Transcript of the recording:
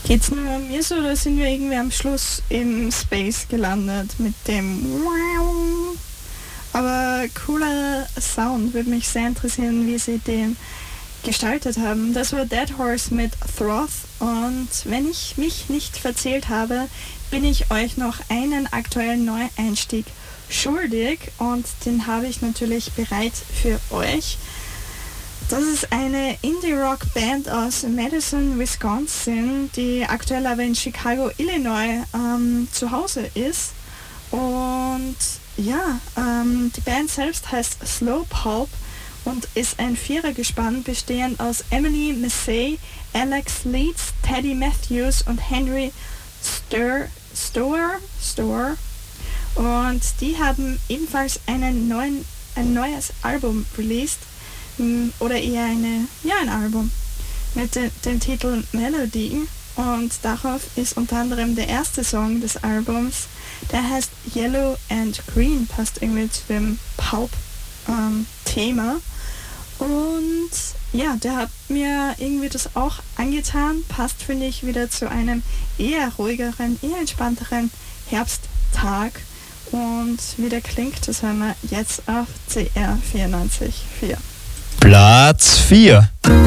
Geht's nur mir so oder sind wir irgendwie am Schluss im Space gelandet mit dem Wow? Aber cooler Sound, würde mich sehr interessieren, wie sie den gestaltet haben. Das war Dead Horse mit Throth und wenn ich mich nicht verzählt habe, bin ich euch noch einen aktuellen Neueinstieg schuldig und den habe ich natürlich bereit für euch. Das ist eine Indie-Rock-Band aus Madison, Wisconsin, die aktuell aber in Chicago, Illinois zu Hause ist. Und ja, die Band selbst heißt Slow Pulp und ist ein Vierergespann bestehend aus Emily Massey, Alex Leeds, Teddy Matthews und Henry Stower. Und die haben ebenfalls ein neues Album released. Oder eher ein Album mit dem Titel Melody und darauf ist unter anderem der erste Song des Albums, der heißt Yellow and Green, passt irgendwie zu dem Pulp-Thema und ja, der hat mir irgendwie das auch angetan, passt finde ich wieder zu einem eher ruhigeren, eher entspannteren Herbsttag und wie der klingt, das hören wir jetzt auf CR 94.4. Platz 4.